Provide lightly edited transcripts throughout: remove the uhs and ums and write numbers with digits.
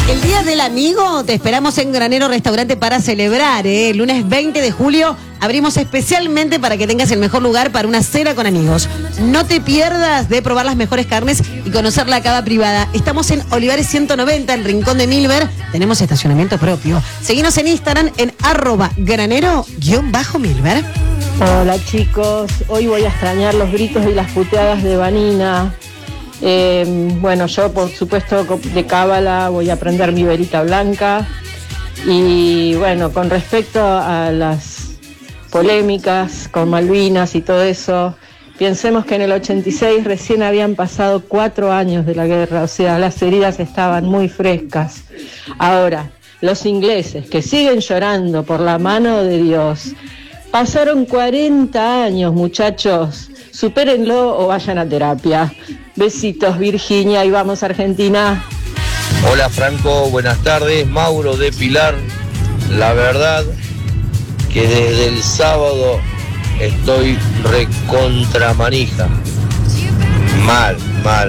El Día del Amigo te esperamos en Granero Restaurante para celebrar, ¿eh? El lunes 20 de julio abrimos especialmente para que tengas el mejor lugar para una cena con amigos. No te pierdas de probar las mejores carnes y conocer la cava privada. Estamos en Olivares 190, el Rincón de Milver. Tenemos estacionamiento propio. Seguinos en Instagram en @granero_milver. Hola chicos, hoy voy a extrañar los gritos y las puteadas de Vanina. Bueno, yo por supuesto de cábala voy a aprender mi velita blanca. Y bueno, con respecto a las polémicas con Malvinas y todo eso, pensemos que en el 86 recién habían pasado 4 años de la guerra, o sea, las heridas estaban muy frescas. Ahora, los ingleses que siguen llorando por la mano de Dios, pasaron 40 años, muchachos. Supérenlo o vayan a terapia. Besitos, Virginia, y vamos a Argentina. Hola Franco, buenas tardes. Mauro de Pilar. La verdad que desde el sábado estoy recontra manija. Mal.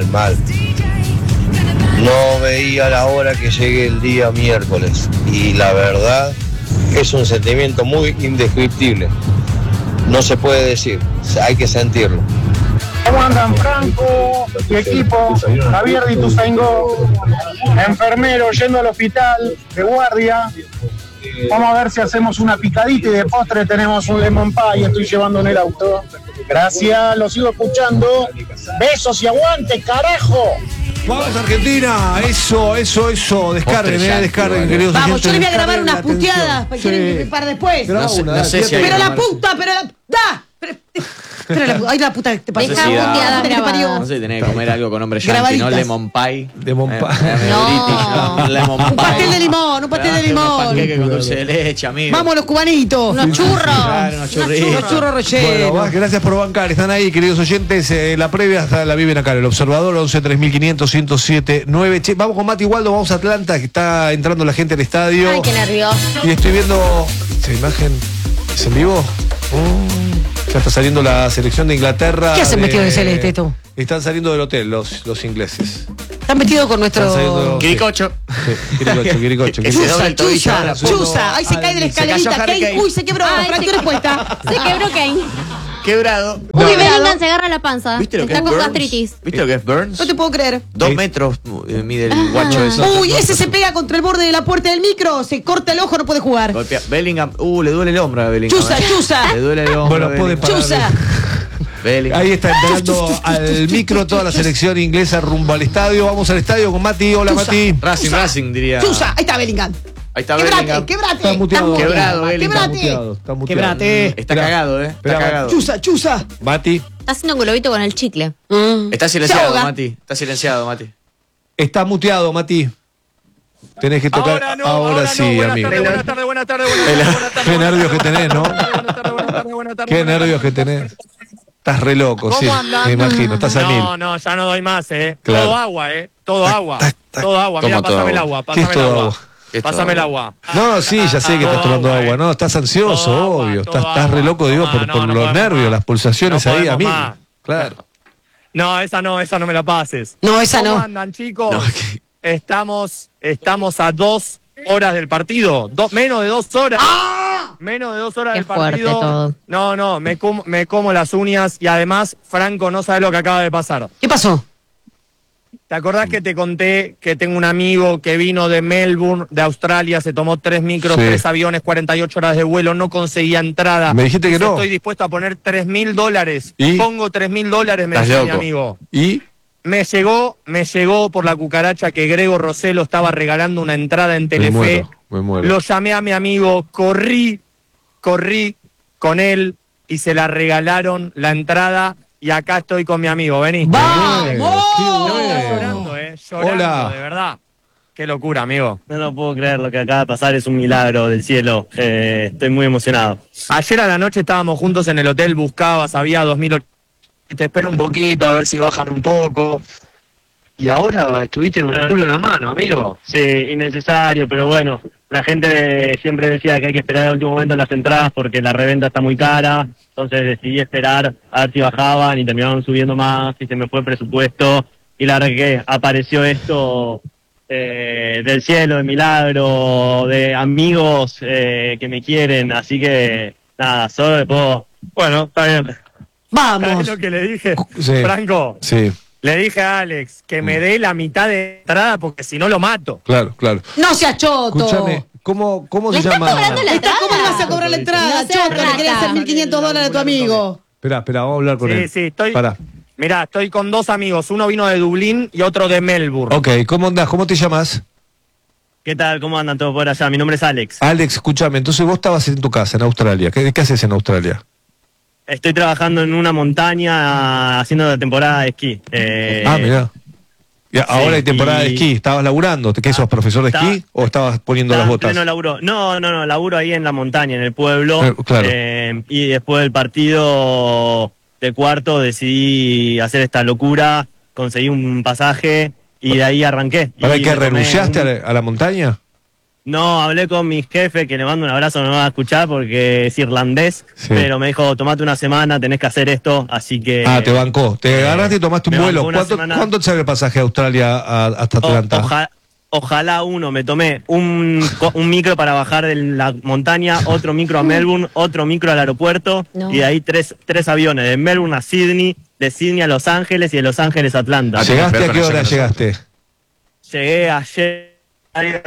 No veía la hora que llegue el día miércoles. Y la verdad es un sentimiento muy indescriptible. No se puede decir, hay que sentirlo. ¿Cómo andan Franco y equipo? Javier Di Tuzaingó, enfermero yendo al hospital de guardia. Vamos a ver si hacemos una picadita y de postre tenemos un lemon pie, estoy llevando en el auto. Gracias, lo sigo escuchando. Besos y aguante, carajo. Vamos Argentina, eso, descarguen, queridos Vamos, oyentes, yo le voy a grabar descarguen unas la puteadas atención. ¿quieren para después? No sé si pero la puta, ¡da! Ay, la puta que te parió. No sé si da- Puteada que te parió. No sé, tenés que comer algo con nombre yankee, Grabaditas. ¿no? Lemon pie. Lemon pie. No. Lemon pie. Un pastel de limón, un pastel de Unos limón. panqueques con dulce de leche, amigo. Vamos los cubanitos. Unos churros. Claro, unos churritos. Unos churros rellenos. Bueno, gracias por bancar, están ahí, queridos oyentes. La previa hasta la viven acá en El Observador, 11 3500 107 9. Che, vamos con Mati Waldo, vamos a Atlanta, que está entrando la gente al estadio. Ay, qué nervioso. Y estoy viendo esa imagen. ¿Es en vivo? Ya está saliendo la selección de Inglaterra. ¿Qué hacen vestidos de celeste tú? Están saliendo del hotel los ingleses. Están vestidos con Están saliendo- nuestro... Quiricocho. Quiricocho. Que se dobla el tobillo. Chusa. Ay, se cae de la Se cayó escalerita. Harry Kane. Kane. Uy, se quebró. Ay, Fractura expuesta. Se quebró Kane. Quebrado. Uy, Bellingham se agarra la panza. ¿Viste lo que Está es con Burns? gastritis. ¿Viste lo que es Burns? No te puedo creer. 2 metros mide el guacho ese. Uy, ese se pega contra el borde de la puerta del micro. Se corta el ojo, no puede jugar. Golpea. Bellingham. Le duele el hombro a Bellingham. Chusa. Le duele el hombro. Bueno, a puede Bellingham. Chusa. Bellingham. Ahí está entrando al micro toda la selección inglesa rumbo al estadio. Vamos al estadio con Mati. Hola, Chusa. Mati. Racing diría. Chusa. Ahí está Bellingham. Ahí está Bellingham. Quebrate. Está muteado. Quebrado, Bellingham. Quebrate. Está muteado. Quebrate. Está cagado, Está Espera, cagado. Chusa. Mati. Está haciendo un globito con el chicle. Está Se silenciado, ahoga. Mati. Está silenciado, Mati. Está muteado, Mati. Tenés que tocar. Ahora sí, amigo. Buenas tardes. Qué nervios que tenés, ¿no? Qué nervios que tenés. Estás re loco, sí. Me imagino. Estás a mil. No, ya no doy más, Claro. Todo agua, Todo agua. Todo agua. Toma Mira, todo pásame el agua. agua. ¿Qué es Pásame el todo agua. agua? Pásame el agua. No, sí, ya sé que estás tomando agua, agua, ¿no? Estás ansioso, Todo agua, obvio. todo Estás re agua. loco, digo, No, por no los podemos nervios, más. las pulsaciones No ahí, podemos amigo. más. Claro. No, esa no me la pases. No, esa ¿Cómo no. andan, chicos? No, Estamos a 2 horas del partido. Menos de 2 horas. Menos de 2 horas Qué del fuerte partido. todo. No, me como las uñas y además, Franco, no sabe lo que acaba de pasar. ¿Qué pasó? ¿Te acordás que te conté que tengo un amigo que vino de Melbourne, de Australia, se tomó 3 micros, Sí. 3 aviones, 48 horas de vuelo, no conseguía entrada? Me dijiste que Dice, no. Estoy dispuesto a poner $3.000. ¿Y? Pongo $3.000, me Estás decía mi loco. amigo. ¿Y? Me llegó por la cucaracha que Grego Roselo estaba regalando una entrada en Telefe. Me muero. Lo llamé a mi amigo, corrí con él y se la regalaron la entrada y acá estoy con mi amigo, vení. ¡Vamos! No, está llorando, llorando, Hola. de verdad. Qué locura, amigo. No lo puedo creer, lo que acaba de pasar es un milagro del cielo. Estoy muy emocionado. Ayer a la noche estábamos juntos en el hotel, buscabas, había 2.000. Te espero un poquito, a ver si bajan un poco. Y ahora estuviste en una luna en la mano, amigo. Sí, innecesario, pero bueno, la gente siempre decía que hay que esperar al último momento en las entradas porque la reventa está muy cara. Entonces decidí esperar a ver si bajaban y terminaron subiendo más y se me fue el presupuesto. Y la verdad que apareció esto del cielo, de milagro, de amigos que me quieren, así que nada, solo le puedo... Bueno, está bien. Vamos. ¿Sabes lo que le dije? Sí. Franco, Sí, le dije a Alex que me dé la mitad de entrada porque si no lo mato. claro, claro. No seas choto. Escúchame, ¿cómo ¿Le se está llama? cobrando la entrada? ¿Cómo le vas a cobrar la entrada, No seas choto? Le querés rata. hacer $1.500 a tu amigo. Espera, vamos a hablar con él. Sí, estoy... Pará. Mirá, estoy con dos amigos, uno vino de Dublín y otro de Melbourne. Ok, ¿cómo andás? ¿Cómo te llamas? ¿Qué tal? ¿Cómo andan todos por allá? Mi nombre es Alex. Alex, escúchame, entonces vos estabas en tu casa, en Australia. ¿Qué haces en Australia? Estoy trabajando en una montaña haciendo la temporada de esquí. Mirá. Y ahora hay temporada de esquí. ¿Estabas laburando? ¿Qué sos, profesor de esquí o estabas poniendo las Estaba en botas? pleno laburo. No, laburo ahí en la montaña, en el pueblo. Claro. Y después del partido de cuarto decidí hacer esta locura, conseguí un pasaje y de ahí arranqué. ¿Para Y qué me tomé renunciaste a la montaña? No, hablé con mi jefe, que le mando un abrazo, no me va a escuchar porque es irlandés, Sí. pero me dijo, tomate una semana, tenés que hacer esto, así que... Te bancó. Te agarraste y tomaste un me vuelo. bancó una semana. ¿Cuánto te sale el pasaje de Australia hasta Atlanta? Ojalá uno, me tomé un micro para bajar de la montaña, otro micro a Melbourne, otro micro al aeropuerto, No. y de ahí tres aviones, de Melbourne a Sydney, de Sydney a Los Ángeles y de Los Ángeles a Atlanta. ¿Llegaste a qué hora llegaste? Llegué ayer a las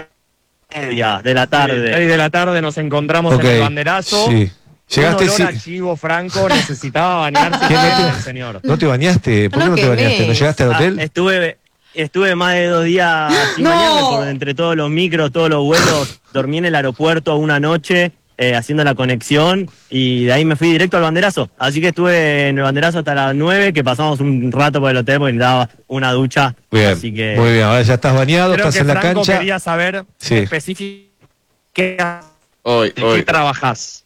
6:30 de la tarde. 6 de la tarde nos encontramos Ok, en el banderazo. sí. Llegaste Un olor sí. a chivo, Franco, necesitaba bañarse. ¿Qué, no te- señor. ¿No te bañaste? ¿Por qué No no te lo bañaste? ¿No quemés. llegaste al hotel? Estuve más de 2 días sin ¡No! bañarme por entre todos los micros, todos los vuelos. Dormí en el aeropuerto una noche haciendo la conexión y de ahí me fui directo al banderazo. Así que estuve en el banderazo hasta las 9, que pasamos un rato por el hotel porque necesitaba una ducha. Bien, Así que muy bien. Ahora ya estás bañado, creo estás que en la Franco cancha. quería saber Sí. específicamente qué Hoy. trabajas.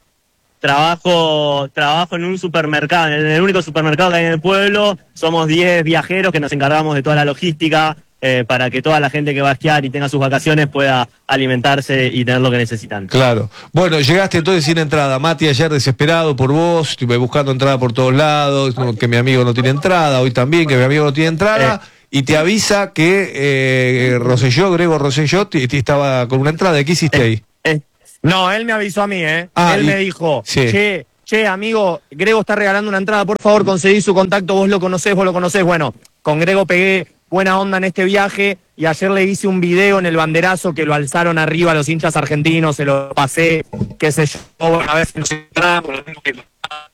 Trabajo en un supermercado, en el único supermercado que hay en el pueblo. Somos 10 viajeros que nos encargamos de toda la logística para que toda la gente que va a esquiar y tenga sus vacaciones pueda alimentarse y tener lo que necesitan. Claro. Bueno, llegaste entonces sin entrada. Mati ayer desesperado por vos, estuve buscando entrada por todos lados, que mi amigo no tiene entrada, hoy también que mi amigo no tiene entrada, y te avisa que Grego Rosselló, te estaba con una entrada. ¿Qué hiciste ahí? No, él me avisó a mí, Él y- me dijo, sí. che, amigo, Grego está regalando una entrada, por favor, conseguí su contacto, vos lo conocés. Bueno, con Grego pegué buena onda en este viaje y ayer le hice un video en el banderazo que lo alzaron arriba los hinchas argentinos, se lo pasé, qué sé yo, a ver si nos entramos, lo tengo que...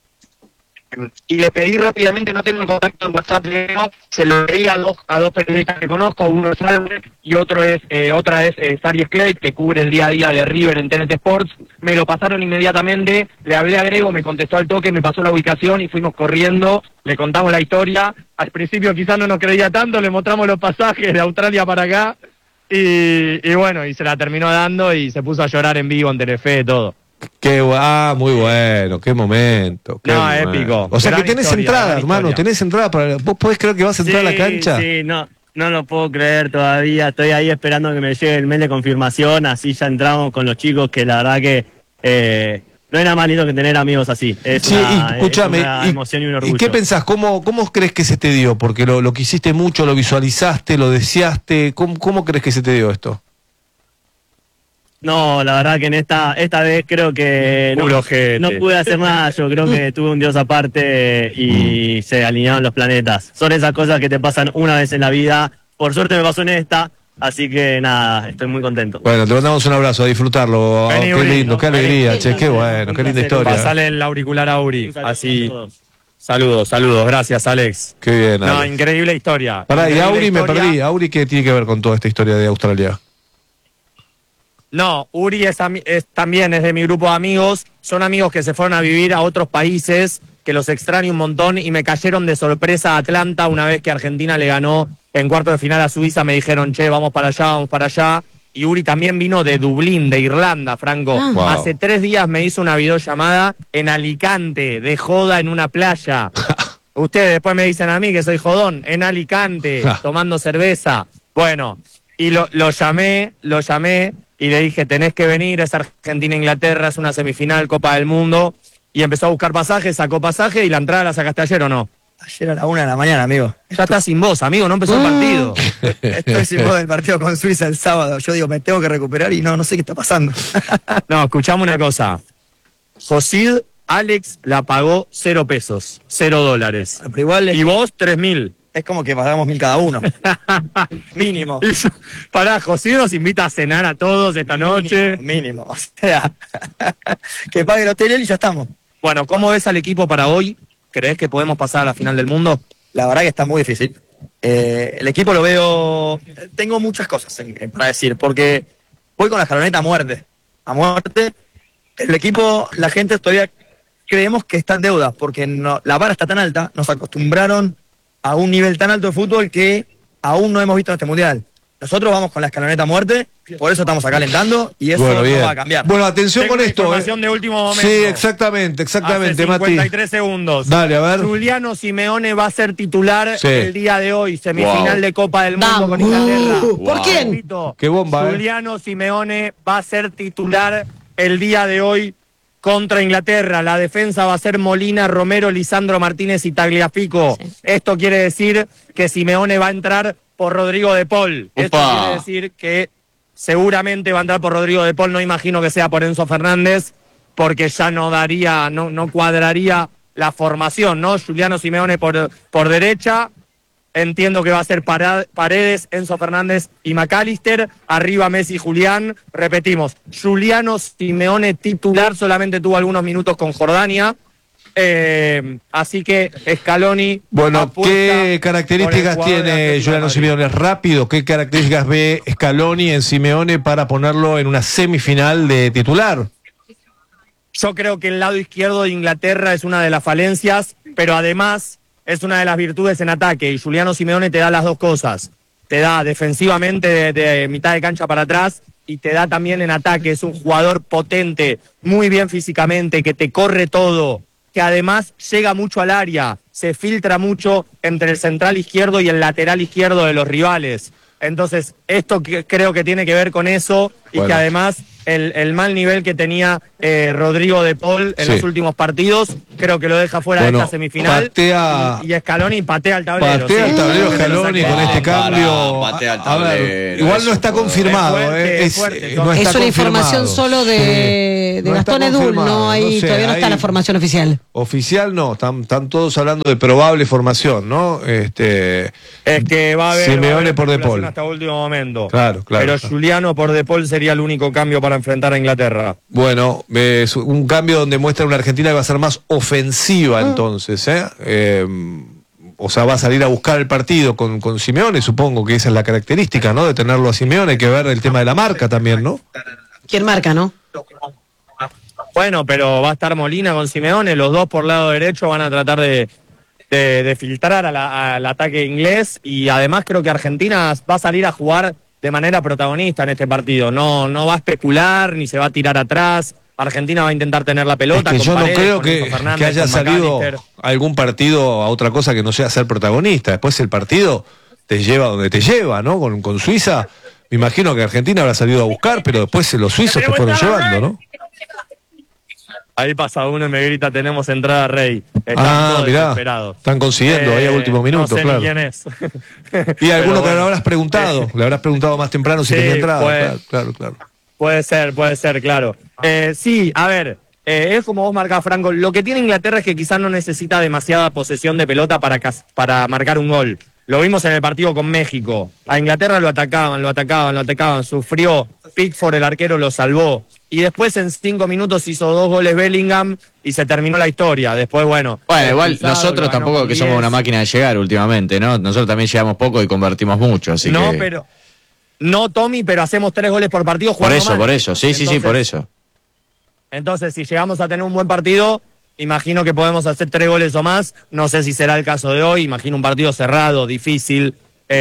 Y le pedí rápidamente, no tengo el contacto en WhatsApp, se lo pedí a dos periodistas que conozco, uno es Albert y otra es Sari Clay, que cubre el día a día de River en TNT Sports. Me lo pasaron inmediatamente, le hablé a Grego, me contestó al toque, me pasó la ubicación y fuimos corriendo, le contamos la historia. Al principio quizás no nos creía tanto, le mostramos los pasajes de Australia para acá y bueno, y se la terminó dando y se puso a llorar en vivo en Telefe, todo. Muy bueno, qué momento. Qué No, momento. épico. O sea Gran que tenés historia, entrada, gran hermano, historia. tenés entrada para... ¿Vos podés creer que vas a entrar a la cancha? Sí, no lo puedo creer todavía. Estoy ahí esperando que me llegue el mail de confirmación. Así ya entramos con los chicos, que la verdad que no hay nada más lindo que tener amigos así. Es Sí, y escúchame, es una emoción y un orgullo. ¿y qué pensás? ¿Cómo crees que se te dio? Porque lo quisiste mucho, lo visualizaste, lo deseaste. ¿Cómo crees que se te dio esto? No, la verdad que en esta vez creo que no pude hacer nada. Yo creo que tuve un Dios aparte y se alinearon los planetas. Son esas cosas que te pasan una vez en la vida. Por suerte me pasó en esta, así que nada, estoy muy contento. Bueno, te mandamos un abrazo, a disfrutarlo. Vení, Qué Uri, lindo, qué vení. alegría, che, qué bueno, qué linda historia. Pasale el auricular a Uri, así. Saludos, gracias Alex. Qué bien, No, Alex. increíble historia. Pará, y Increíble Auri me historia. perdí. ¿Auri qué tiene que ver con toda esta historia de Australia? No, Uri también es de mi grupo de amigos. Son amigos que se fueron a vivir a otros países, que los extraño un montón y me cayeron de sorpresa a Atlanta una vez que Argentina le ganó en cuarto de final a Suiza. Me dijeron, che, vamos para allá. Y Uri también vino de Dublín, de Irlanda, Franco. Wow. Hace 3 días me hizo una videollamada en Alicante, de joda en una playa. Ustedes después me dicen a mí que soy jodón, en Alicante, tomando cerveza. Bueno, y lo llamé y le dije, tenés que venir, es Argentina-Inglaterra, es una semifinal, Copa del Mundo. Y empezó a buscar pasajes, sacó pasaje y la entrada la sacaste ayer, ¿o no? Ayer a la 1 de la mañana, amigo. Ya está sin voz, amigo, no empezó el partido. Estoy sin voz del partido con Suiza el sábado. Yo digo, me tengo que recuperar y no sé qué está pasando. No, escuchame una cosa. Josid, Alex la pagó 0 pesos, $0. Pero igual Y vos, 3.000. es como que pagamos 1.000 cada uno. Mínimo. Pará, José nos invita a cenar a todos esta noche. Mínimo. O sea, que pague el hotel y ya estamos. Bueno, ¿cómo ves al equipo para hoy? ¿Crees que podemos pasar a la final del mundo? La verdad que está muy difícil. El equipo lo veo... Tengo muchas cosas para decir, porque voy con la escaloneta a muerte. A muerte. El equipo, la gente todavía creemos que está en deuda, porque la vara está tan alta, nos acostumbraron a un nivel tan alto de fútbol que aún no hemos visto en este mundial. Nosotros vamos con la escaloneta a muerte, por eso estamos acá alentando y eso no va a cambiar. Bueno, atención Tengo con esto. información de último momento. Sí, exactamente, Hace Mati. 53 segundos. Dale, a ver. Giuliano Simeone va a ser titular Sí. el día de hoy, semifinal Wow. de Copa del Mundo con Inglaterra. ¿Por quién? Repito, Qué bomba, Giuliano Simeone va a ser titular el día de hoy contra Inglaterra. La defensa va a ser Molina, Romero, Lisandro Martínez y Tagliafico. Sí. Esto quiere decir que Simeone va a entrar por Rodrigo de Paul. Esto quiere decir que seguramente va a entrar por Rodrigo de Paul. No imagino que sea por Enzo Fernández, porque ya no daría, no cuadraría la formación, ¿no? Giuliano Simeone por derecha. Entiendo que va a ser Paredes, Enzo Fernández y McAllister. Arriba Messi y Julián. Repetimos, Giuliano Simeone titular, solamente tuvo algunos minutos con Jordania. Así que Scaloni... Bueno, ¿qué características por el jugador de tiene Atlético de Giuliano Madrid. Simeone? ¿Es rápido? ¿Qué características ve Scaloni en Simeone para ponerlo en una semifinal de titular? Yo creo que el lado izquierdo de Inglaterra es una de las falencias, pero además es una de las virtudes en ataque. Y Giuliano Simeone te da las dos cosas. Te da defensivamente de mitad de cancha para atrás y te da también en ataque. Es un jugador potente, muy bien físicamente, que te corre todo, que además llega mucho al área, se filtra mucho entre el central izquierdo y el lateral izquierdo de los rivales. Entonces, esto creo que tiene que ver con eso y que además el mal nivel que tenía Rodrigo de Paul en los últimos partidos, creo que lo deja fuera de esta semifinal. Y Scaloni patea el tablero. Patea el tablero Scaloni con este cambio. Patea el A tablero. ver, igual no está confirmado. Es fuerte, no está Es una información confirmado. solo de No está Gastón Edul, confirmado, no hay, no sé, todavía no está hay- la formación oficial. Oficial no, están todos hablando de probable formación, ¿no? Es que va a haber Simeone por De especulación Paul. hasta último momento. Claro. Pero Giuliano por De Paul sería el único cambio para enfrentar a Inglaterra. Bueno, es un cambio donde muestra una Argentina que va a ser más ofensiva entonces, o sea, va a salir a buscar el partido con Simeone, supongo que esa es la característica, ¿no? De tenerlo a Simeone, hay que ver el tema de la marca también, ¿no? ¿Quién marca, no? Bueno, pero va a estar Molina con Simeone, los dos por lado derecho van a tratar de filtrar al ataque inglés y además creo que Argentina va a salir a jugar de manera protagonista en este partido. No va a especular ni se va a tirar atrás. Argentina va a intentar tener la pelota. Es que con yo no Paredes, creo con Enzo que Fernández, haya con salido McAllister. algún partido a otra cosa que no sea ser protagonista. Después el partido te lleva donde te lleva, ¿no? Con Suiza, me imagino que Argentina habrá salido a buscar, pero después los suizos te fueron llevando, ¿no? Ahí pasa uno y me grita, tenemos entrada Rey. Están todos mirá, desesperados. están consiguiendo ahí a último minuto, no sé claro. ni quién es. Y alguno Pero que le bueno. habrás preguntado, le habrás preguntado más temprano si Sí, tenía entrada. pues. Claro. Puede ser, claro. Sí, a ver, es como vos marcás, Franco. Lo que tiene Inglaterra es que quizás no necesita demasiada posesión de pelota para marcar un gol. Lo vimos en el partido con México. A Inglaterra lo atacaban. Sufrió. Pickford, el arquero, lo salvó. Y después en 5 minutos hizo 2 goles Bellingham y se terminó la historia. Después, bueno. Bueno, igual expulsado, nosotros lo ganó tampoco con que somos 10. una máquina de llegar últimamente, ¿no? Nosotros también llegamos poco y convertimos mucho, así No, que... pero. No, Tommy, pero hacemos 3 goles por partido Por jugando mal. eso, sí, por eso. Entonces, si llegamos a tener un buen partido, imagino que podemos hacer 3 goles o más. No sé si será el caso de hoy. Imagino un partido cerrado, difícil.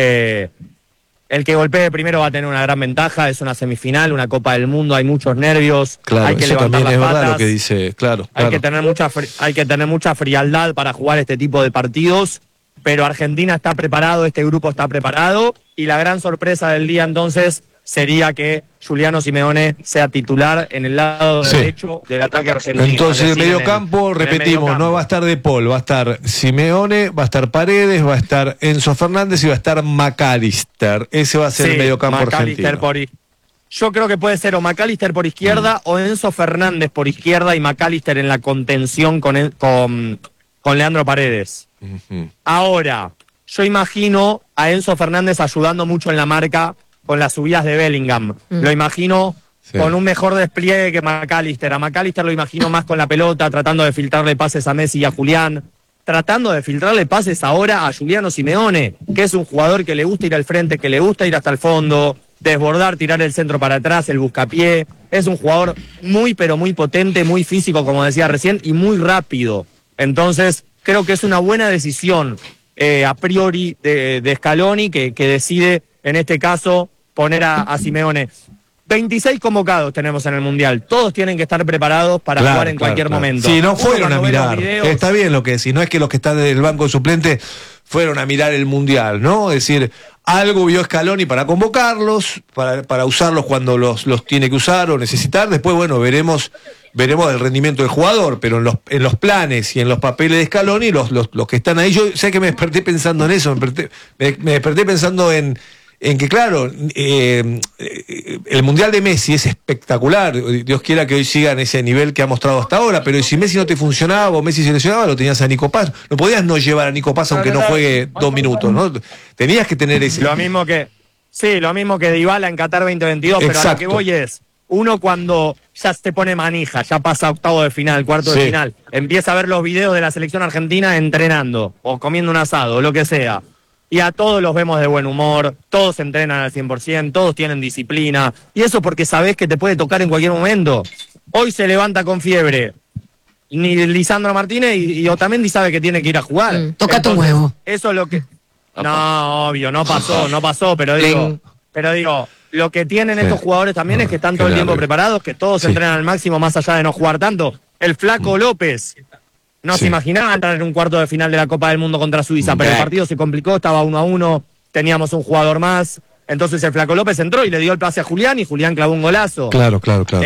El que golpee primero va a tener una gran ventaja. Es una semifinal, una Copa del Mundo. Hay muchos nervios. Claro, hay que eso levantar también las es patas. verdad lo que dice, claro. Hay que tener mucha frialdad para jugar este tipo de partidos. Pero Argentina está preparado, este grupo está preparado. Y la gran sorpresa del día entonces sería que Juliano Simeone sea titular en el lado Sí. derecho del ataque argentino. Entonces, es el decir, mediocampo, en el repetimos, mediocampo. no va a estar De Paul, va a estar Simeone, va a estar Paredes, va a estar Enzo Fernández y va a estar McAllister. Ese va a ser el mediocampo McAllister argentino. Yo creo que puede ser o McAllister por izquierda o Enzo Fernández por izquierda y McAllister en la contención con Leandro Paredes. Ujú. Ahora, yo imagino a Enzo Fernández ayudando mucho en la marca con las subidas de Bellingham. Lo imagino Sí. con un mejor despliegue que McAllister. A McAllister lo imagino más con la pelota, tratando de filtrarle pases a Messi y a Julián, tratando de filtrarle pases ahora a Juliano Simeone, que es un jugador que le gusta ir al frente, que le gusta ir hasta el fondo, desbordar, tirar el centro para atrás, el buscapié. Es un jugador muy, pero muy potente, muy físico, como decía recién, y muy rápido. Entonces, creo que es una buena decisión a priori de Scaloni, que decide, en este caso, poner a Simeone. 26 convocados tenemos en el Mundial. Todos tienen que estar preparados para jugar en cualquier momento. Sí, no Uno fueron a cuando ve los mirar. videos- Está bien lo que decís, no es que los que están del banco de suplente fueron a mirar el Mundial, ¿no? Es decir, algo vio Scaloni para convocarlos, para usarlos cuando los tiene que usar o necesitar. Después, bueno, veremos el rendimiento del jugador, pero en los planes y en los papeles de Scaloni, los que están ahí, yo sé que me desperté pensando en eso, me desperté pensando en que, claro, el Mundial de Messi es espectacular. Dios quiera que hoy siga en ese nivel que ha mostrado hasta ahora, pero si Messi no te funcionaba o Messi se lesionaba, lo tenías a Nico Paz. No podías no llevar a Nico Paz aunque no juegue 2 minutos, ¿no? Tenías que tener ese... Lo mismo que Dybala en Qatar 2022, pero a lo Exacto. que voy es, uno cuando ya se pone manija, ya pasa octavo de final, cuarto Sí. de final, empieza a ver los videos de la selección argentina entrenando o comiendo un asado, o lo que sea. Y a todos los vemos de buen humor, todos entrenan al 100%, todos tienen disciplina. Y eso porque sabés que te puede tocar en cualquier momento. Hoy se levanta con fiebre ni Lisandro Martínez y Otamendi sabe que tiene que ir a jugar. Toca tu Entonces, huevo. Eso es lo que... No, obvio, no pasó, pero digo, lo que tienen Sí. estos jugadores también es que están todo el Claro. tiempo preparados, que todos Sí. entrenan al máximo más allá de no jugar tanto. El Flaco López no Sí. se imaginaba entrar en un cuarto de final de la Copa del Mundo contra Suiza, pero el Bien. partido se complicó, estaba 1-1, teníamos un jugador más, entonces el Flaco López entró y le dio el pase a Julián y Julián clavó un golazo. Claro.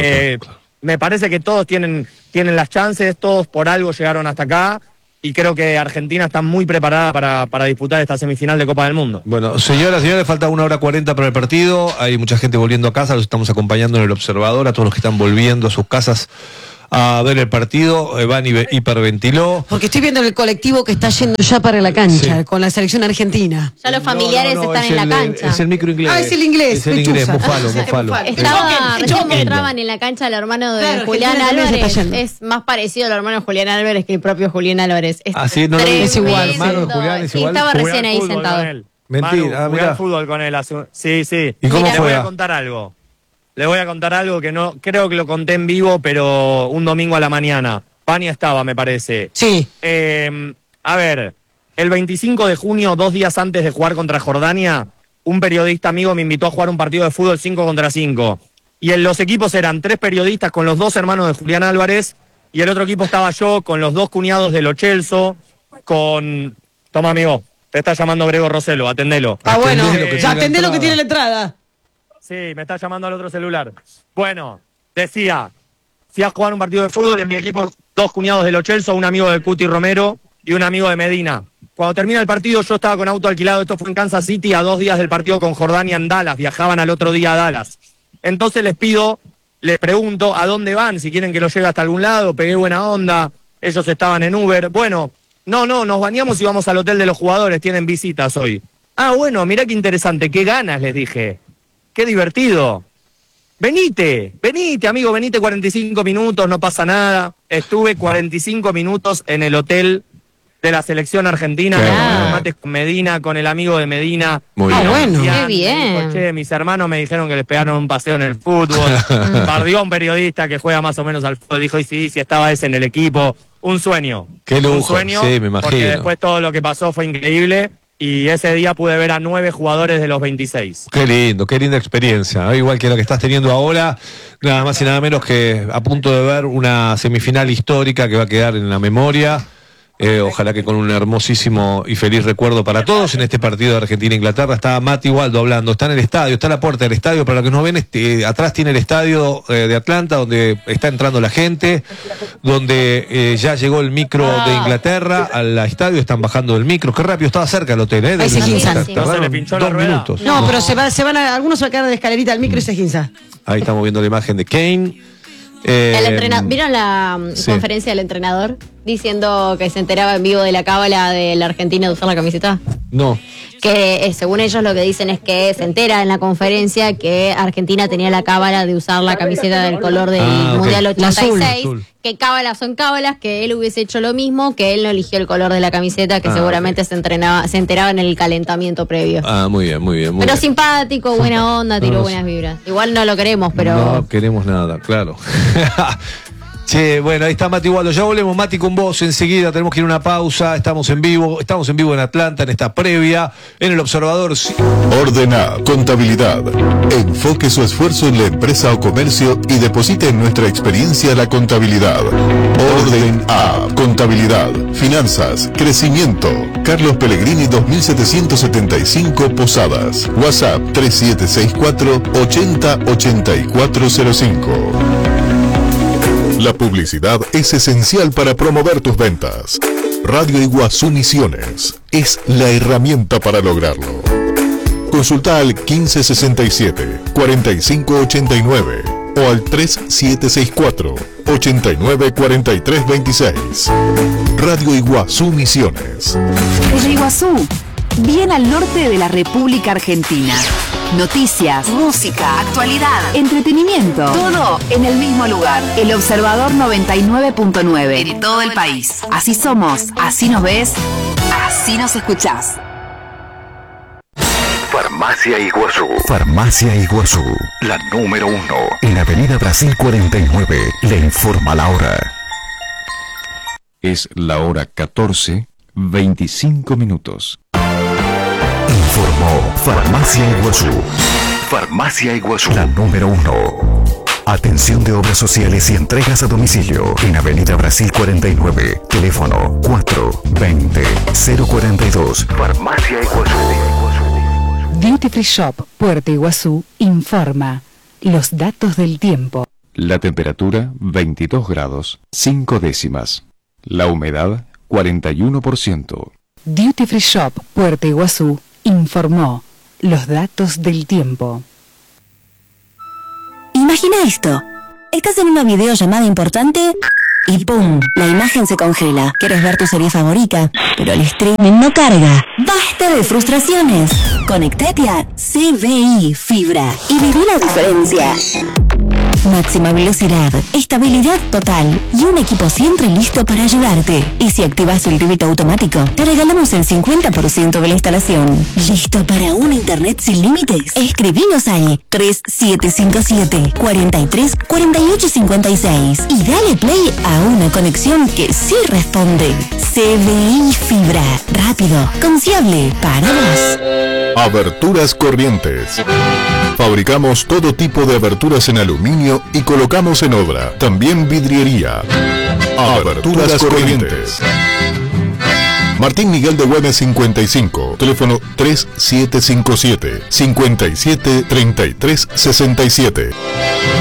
Me parece que todos tienen las chances, todos por algo llegaron hasta acá y creo que Argentina está muy preparada para disputar esta semifinal de Copa del Mundo. Bueno, señoras, señores, falta 1:40 para el partido. Hay mucha gente volviendo a casa, los estamos acompañando en el observador, a todos los que están volviendo a sus casas a ver el partido. Van hiperventiló. Porque estoy viendo el colectivo que está yendo ya para la cancha Sí. con la selección argentina. Ya los familiares No, están es en la el- cancha. Es el micro inglés. Ah, es el inglés, Es el inglés, lechuza. Mufalo. Estaba, recién choquen. entraban en la cancha el hermano de Claro, Julián Argentina también se está Álvarez. yendo. Es más parecido al hermano de Julián Álvarez que el propio Julián Álvarez. Es Ah, sí, no, es igual, tremendo. hermano de Julián es Sí, igual. estaba Jugué recién al ahí fútbol sentado. con él. Mentira, Manu, ah, jugué mirá. al fútbol con él. Sí. ¿Y cómo Le voy juega? a contar algo. Le voy a contar algo que no creo que lo conté en vivo, pero un domingo a la mañana. Pania estaba, me parece. Sí. A ver, el 25 de junio, 2 días antes de jugar contra Jordania, un periodista amigo me invitó a jugar un partido de fútbol 5 contra 5. Y en los equipos eran 3 periodistas con los 2 hermanos de Julián Álvarez, y el otro equipo estaba yo con los 2 cuñados de Lo Celso, con... Toma, amigo, te está llamando Grego Roselo, atendelo. Ah, bueno, Atendé lo que ya tiene atendé la lo que entrada. tiene la entrada. Sí, me está llamando al otro celular. Bueno, decía, fui a jugar un partido de fútbol en mi equipo, 2 cuñados de Lo Celso, un amigo de Cuti Romero y un amigo de Medina. Cuando termina el partido yo estaba con auto alquilado, esto fue en Kansas City, a 2 días del partido con Jordania en Dallas, viajaban al otro día a Dallas. Entonces les pregunto a dónde van, si quieren que los lleve hasta algún lado, pegué buena onda, ellos estaban en Uber. Bueno, no, nos bañamos y vamos al hotel de los jugadores, tienen visitas hoy. Ah, bueno, mirá qué interesante, qué ganas, les dije. Qué divertido. Venite, amigo, venite 45 minutos, no pasa nada. Estuve 45 minutos en el hotel de la selección argentina, Qué me tomé bueno. unos mates con Medina, con el amigo de Medina. Muy Ah, bien. bueno. Qué bien. Me dijo, che, mis hermanos me dijeron que les pegaron un paseo en el fútbol. Bardió a un periodista que juega más o menos al fútbol. Dijo, y sí, estaba ese en el equipo. Un sueño. Qué lujo, Un sueño, sí, me imagino. porque después todo lo que pasó fue increíble. Y ese día pude ver a 9 jugadores de los 26. Qué lindo, qué linda experiencia. Igual que la que estás teniendo ahora, nada más y nada menos que a punto de ver una semifinal histórica que va a quedar en la memoria. Ojalá que con un hermosísimo y feliz recuerdo para todos en este partido de Argentina-Inglaterra. Está Mati Waldo hablando, está en el estadio, está a la puerta del estadio, para los que nos ven, atrás tiene el estadio de Atlanta, donde está entrando la gente, donde ya llegó el micro de Inglaterra al estadio, están bajando del micro, qué rápido, estaba cerca el hotel, Ahí se guinzan. Tardaron ¿No se le pinchó la 2 rueda? minutos. No, pero algunos se van a quedar de escalerita al micro y se guinza. Ahí estamos viendo la imagen de Kane. ¿Vieron la sí. conferencia del entrenador diciendo que se enteraba en vivo de la cábala de la Argentina de usar la camiseta? No. Que según ellos lo que dicen es que se entera en la conferencia que Argentina tenía la cábala de usar la camiseta del color del Mundial 86, azul. que cábalas son cábalas, que él hubiese hecho lo mismo, que él no eligió el color de la camiseta, que seguramente se enteraba en el calentamiento previo. Muy bien, muy bien. Pero simpático, buena onda, tiró buenas vibras. Igual no lo queremos, pero... No queremos nada, claro. Che, bueno, ahí está Mati Waldo. Ya volvemos, Mati, con vos enseguida. Tenemos que ir a una pausa. Estamos en vivo en Atlanta, en esta previa, en El Observador. Orden A, Contabilidad. Enfoque su esfuerzo en la empresa o comercio y deposite en nuestra experiencia la contabilidad. Orden A, Contabilidad. Finanzas, crecimiento. Carlos Pellegrini 2775 Posadas. WhatsApp 3764 808405. La publicidad es esencial para promover tus ventas. Radio Iguazú Misiones es la herramienta para lograrlo. Consulta al 1567-4589 o al 3764-894326. Radio Iguazú Misiones. Desde Iguazú, bien al norte de la República Argentina. Noticias, música, actualidad, entretenimiento, todo en el mismo lugar. El Observador 99.9 de todo el país. Así somos, así nos ves, así nos escuchás. Farmacia Iguazú. Farmacia Iguazú, la número 1 en Avenida Brasil 49. Le informa la hora. Es la hora 14:25 minutos. Informó Farmacia Iguazú. Farmacia Iguazú, la número 1. Atención de obras sociales y entregas a domicilio en Avenida Brasil 49. Teléfono 420-042. Farmacia Iguazú. Duty Free Shop, Puerto Iguazú, informa los datos del tiempo. La temperatura 22 grados 5 décimas. La humedad 41%. Duty Free Shop, Puerto Iguazú, informó los datos del tiempo. Imagina esto. Estás en una videollamada importante y ¡pum! La imagen se congela. Quieres ver tu serie favorita, pero el streaming no carga. ¡Basta de frustraciones! Conectate a CBI Fibra y viví la diferencia. Máxima velocidad, estabilidad total y un equipo siempre listo para ayudarte. Y si activas el débito automático, te regalamos el 50% de la instalación. ¿Listo para un internet sin límites? Escribinos al 3757-434856 y dale play a una conexión que sí responde. CBI Fibra, rápido, confiable, para vos. Aberturas Corrientes. Fabricamos todo tipo de aberturas en aluminio y colocamos en obra. También vidriería. Aberturas Corrientes. Martín Miguel de Güemes 55. Teléfono 3757-573367.